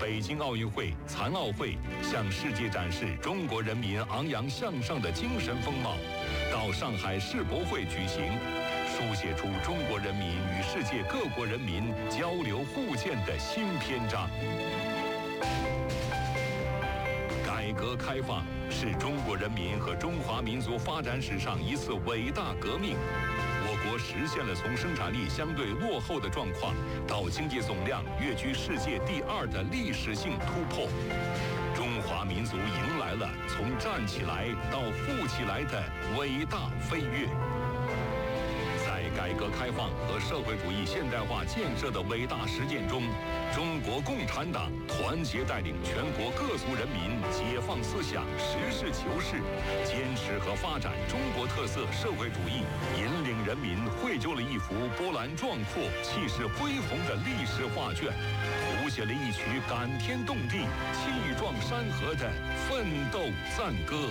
北京奥运会、残奥会向世界展示中国人民昂扬向上的精神风貌，到上海世博会举行，书写出中国人民与世界各国人民交流互鉴的新篇章。改革开放是中国人民和中华民族发展史上一次伟大革命。我国实现了从生产力相对落后的状况到经济总量跃居世界第2的历史性突破。中华民族迎来了从站起来到富起来的伟大飞跃。在改革开放和社会主义现代化建设的伟大实践中，中国共产党团结带领全国各族人民解放思想，实事求是，坚持和发展中国特色社会主义，引领人民绘就了一幅波澜壮阔、气势恢宏的历史画卷，谱写了一曲感天动地、气壮山河的奋斗赞歌。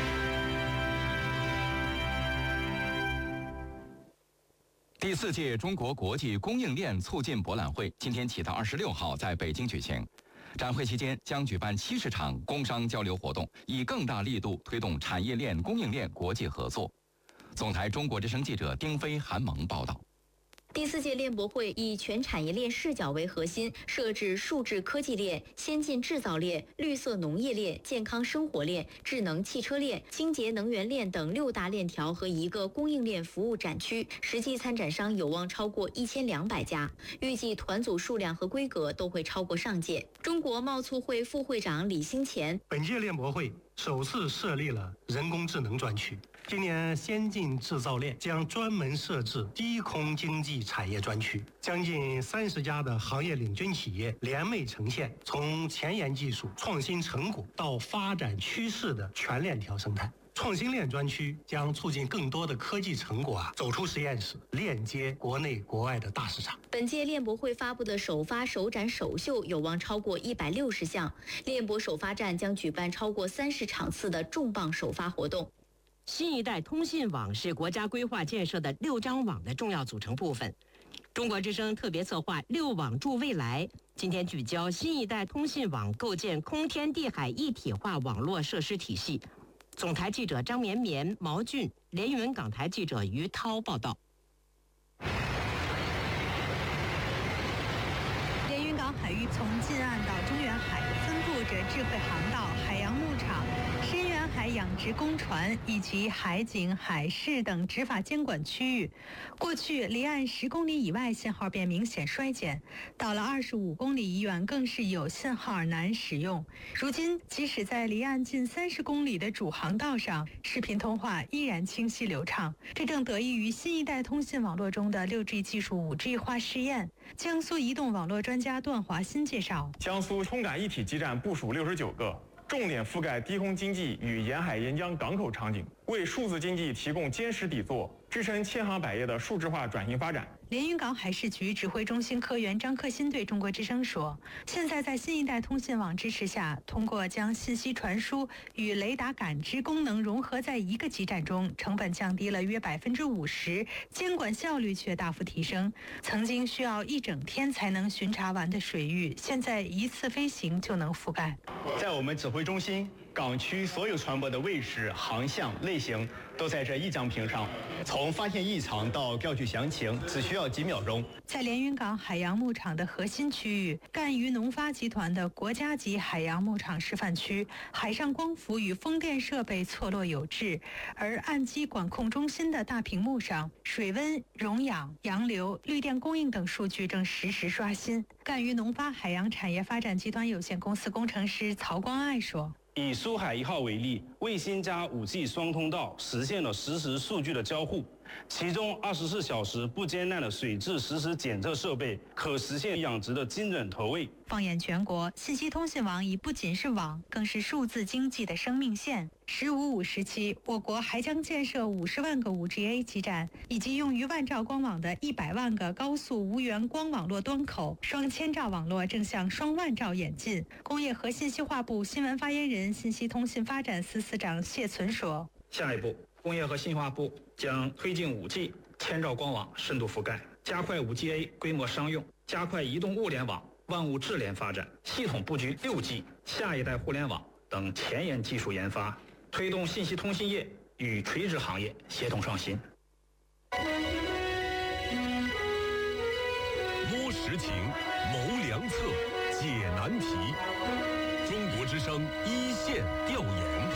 第4届中国国际供应链促进博览会今天起到26号在北京举行。展会期间将举办70场工商交流活动，以更大力度推动产业链、供应链国际合作。总台中国之声记者丁飞、韩萌报道。 第4届链博会以全产业链视角为核心，设置数字科技链、先进制造链、绿色农业链、健康生活链、智能汽车链、清洁能源链等6大链条和1个供应链服务展区，实际参展商有望超过1200家，预计团组数量和规格都会超过上届。中国贸促会副会长李兴前， 本届链博会首次设立了人工智能专区。今年先进制造链将专门设置低空经济产业专区，将近30家的行业领军企业联袂呈现从前沿技术、创新成果到发展趋势的全链条生态。创新链专区将促进更多的科技成果走出实验室，链接国内国外的大市场。 本届链博会发布的首发、首展、首秀有望超过160项。链博首发站将举办超过30场次的重磅首发活动。 新一代通信网是国家规划建设的6张网的重要组成部分。中国之声特别策划6网助未来，今天聚焦新一代通信网构建空天地海一体化网络设施体系。总台记者张绵绵、毛俊，连云港台记者于涛报道。 连云港海域从近岸到中远海分布着智慧航道、海洋牧场、深远海养殖工船以及海警、海事等执法监管区域。过去离岸10公里以外信号便明显衰减，到了25公里以远更是有信号难使用。如今即使在离岸近30公里的主航道上，视频通话依然清晰流畅，这正得益于新一代通信网络中的6G 技术5G 化试验。江苏移动网络专家段华新介绍， 江苏通感一体基站部署69个，重点覆盖低空经济与沿海沿江港口场景，为数字经济提供坚实底座，支撑千行百业的数字化转型发展。 连云港海事局指挥中心科员张克新对中国之声说，现在在新一代通信网支持下，通过将信息传输与雷达感知功能融合在一个基站中，成本降低了约50%，监管效率却大幅提升。曾经需要一整天才能巡查完的水域，现在一次飞行就能覆盖。 在我们指挥中心，港区所有船舶的位置、航向、类型都在这一张屏上，从发现异常到调取详情只需要几秒钟。 在连云港海洋牧场的核心区域，赣榆农发集团的国家级海洋牧场示范区，海上光伏与风电设备错落有致，而岸基管控中心的大屏幕上，水温、溶氧、洋流、绿电供应等数据正实时刷新。赣榆农发海洋产业发展集团有限公司工程师曹光爱说， 以苏海1号为例，卫星加5G 双通道实现了实时数据的交互，其中24小时不间断的水质实时检测设备，可实现养殖的精准投喂。 放眼全国，信息通信网已不仅是网，更是数字经济的生命线。“15+5”时期，我国还将建设50万个5G-A 基站，以及用于万兆光网的100万个高速无源光网络端口，双千兆网络正向双万兆演进。工业和信息化部新闻发言人、信息通信发展司司长谢存说：“ 下一步，工业和信息化部将推进5G、千兆光网深度覆盖，加快5G-A 规模商用，加快移动物联网万物智联发展、系统布局6G、下一代互联网等前沿技术研发，推动信息通信业与垂直行业协同创新。 摸实情，谋良策，解难题。中国之声一线调研。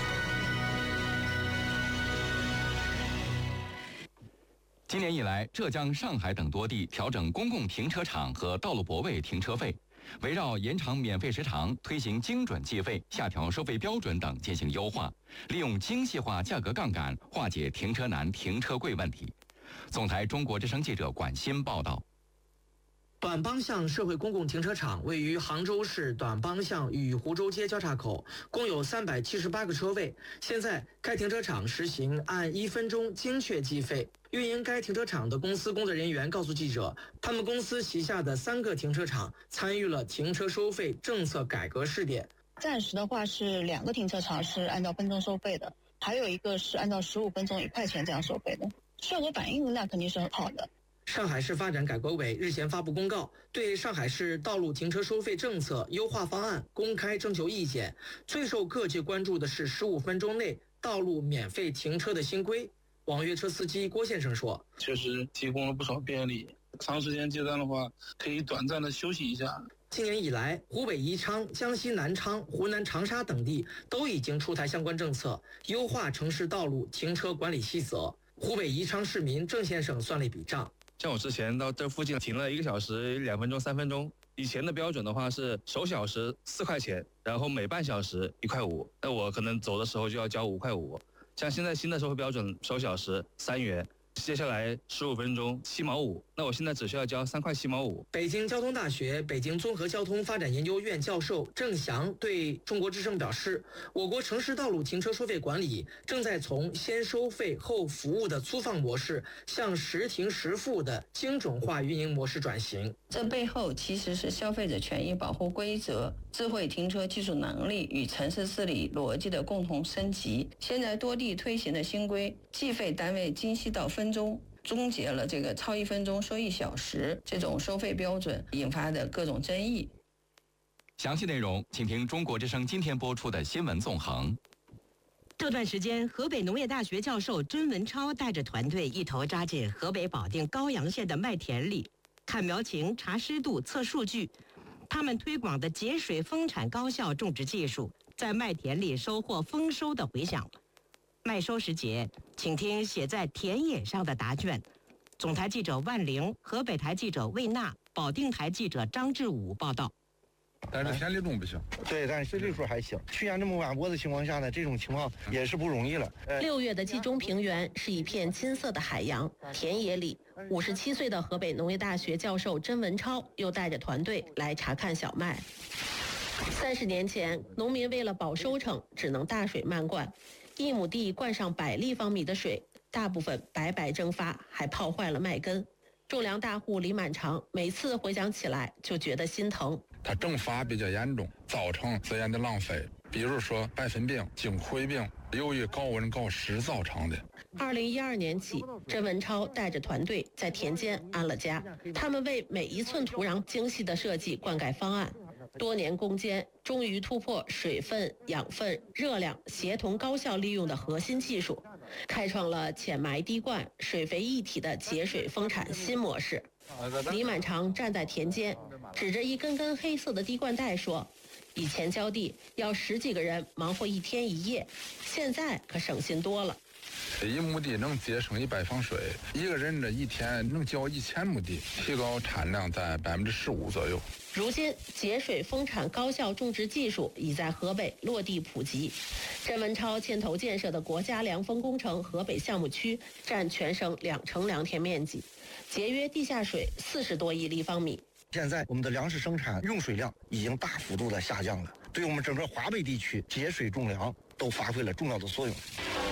今年以来，浙江、上海等多地调整公共停车场和道路泊位停车费，围绕延长免费时长、推行精准计费、下调收费标准等进行优化，利用精细化价格杠杆化解停车难、停车贵问题。总台中国之声记者管鑫报道。 短帮巷社会公共停车场位于杭州市短帮巷与湖州街交叉口，共有378个车位。现在该停车场实行按1分钟精确计费。运营该停车场的公司工作人员告诉记者，他们公司旗下的3个停车场参与了停车收费政策改革试点。 暂时的话是2个停车场是按照分钟收费的，还有一个是按照15分钟1块钱这样收费的，效果反应那肯定是很好的。 上海市发展改革委日前发布公告，对上海市道路停车收费政策优化方案公开征求意见。最受各界关注的是15分钟内道路免费停车的新规。网约车司机郭先生说：“ 确实提供了不少便利，长时间接单的话，可以短暂的休息一下。” 今年以来，湖北宜昌、江西南昌、湖南长沙等地都已经出台相关政策，优化城市道路停车管理细则。湖北宜昌市民郑先生算了一笔账。 像我之前到这附近停了1个小时、2分钟、3分钟，以前的标准的话是首小时4块钱，然后每半小时1块5，那我可能走的时候就要交5块5。像现在新的收费标准，首小时3元，接下来15分钟7毛5，那我现在只需要交3块7毛5。 北京交通大学北京综合交通发展研究院教授郑翔对中国之声表示，我国城市道路停车收费管理正在从先收费后服务的粗放模式向实停实付的精准化运营模式转型。 这背后其实是消费者权益保护规则、智慧停车技术能力与城市治理逻辑的共同升级。现在多地推行的新规，计费单位精细到分钟，终结了这个超1分钟收1小时这种收费标准引发的各种争议。 详细内容，请听中国之声今天播出的新闻纵横。 这段时间，河北农业大学教授甄文超带着团队一头扎进河北保定高阳县的麦田里，看苗情、查湿度、测数据。他们推广的节水丰产高效种植技术，在麦田里收获丰收的回响了。麦收时节，请听写在田野上的答卷。总台记者万玲，河北台记者魏娜，保定台记者张志武报道。 但是田里种不行，对，但是水利数还行。去年这么晚播的情况下呢，这种情况也是不容易了。 6月的冀中平原是一片金色的海洋，田野里，57岁的河北农业大学教授甄文超又带着团队来查看小麦。30年前，农民为了保收成，只能大水漫灌，1亩地灌上100立方米的水，大部分白白蒸发，还泡坏了麦根。种粮大户李满长每次回想起来就觉得心疼。 它蒸发比较严重，造成资源的浪费，比如说白粉病、茎溃病，由于高温高湿造成的。 2012年起，甄文超带着团队在田间安了家，他们为每一寸土壤精细地设计灌溉方案。多年攻坚，终于突破水分、养分、热量协同高效利用的核心技术，开创了浅埋滴灌、水肥一体的节水丰产新模式。李满长站在田间，指着一根根黑色的滴灌带说：“以前浇地要10几个人忙活1天1夜，现在可省心多了。 1亩地能节省100方水，1个人这一天能浇1000亩地，提高产量在15%左右。” 如今，节水丰产高效种植技术已在河北落地普及。甄文超牵头建设的国家凉风工程河北项目区占全省2成良田面积，节约地下水40多亿立方米。 现在我们的粮食生产用水量已经大幅度的下降了，对我们整个华北地区节水种粮都发挥了重要的作用。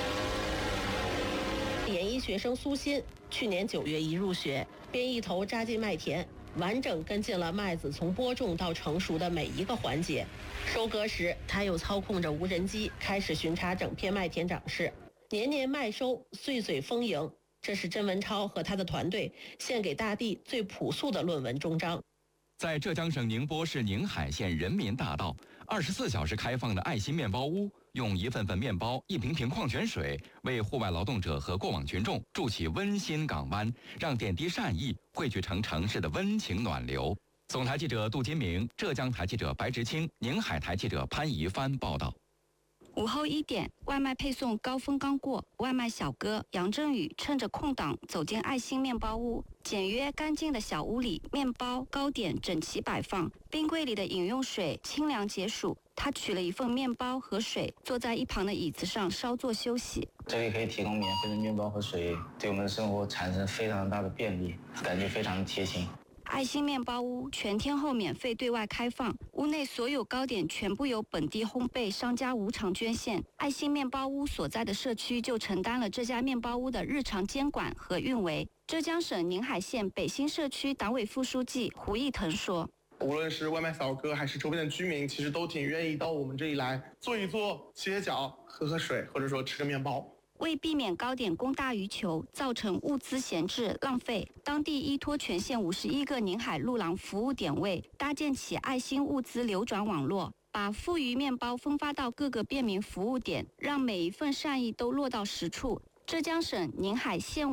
研一学生苏鑫去年9月一入学，便一头扎进麦田，完整跟进了麦子从播种到成熟的每一个环节。收割时，他又操控着无人机开始巡查整片麦田长势。年年麦收，岁岁丰盈，这是甄文超和他的团队献给大地最朴素的论文终章。 在浙江省宁波市宁海县人民大道，24小时开放的爱心面包屋，用一份份面包、一瓶瓶矿泉水，为户外劳动者和过往群众筑起温馨港湾，让点滴善意汇聚成城市的温情暖流。总台记者杜金明，浙江台记者白直清，宁海台记者潘怡帆报道。 午后1点，外卖配送高峰刚过，外卖小哥杨振宇趁着空档走进爱心面包屋。简约干净的小屋里，面包、糕点整齐摆放，冰柜里的饮用水清凉解暑。他取了一份面包和水，坐在一旁的椅子上稍作休息。 这里可以提供免费的面包和水，对我们的生活产生非常大的便利，感觉非常贴心。 爱心面包屋全天候免费对外开放，屋内所有糕点全部由本地烘焙商家无偿捐献。爱心面包屋所在的社区就承担了这家面包屋的日常监管和运维。浙江省宁海县北新社区党委副书记胡义腾说：“ 无论是外卖小哥还是周边的居民，其实都挺愿意到我们这里来坐一坐、歇歇脚、喝水，或者说吃个面包。” 为避免糕点供大于求，造成物资闲置浪费，当地依托全县51个宁海路廊服务点位，搭建起爱心物资流转网络，把富余面包分发到各个便民服务点，让每一份善意都落到实处。浙江省宁海县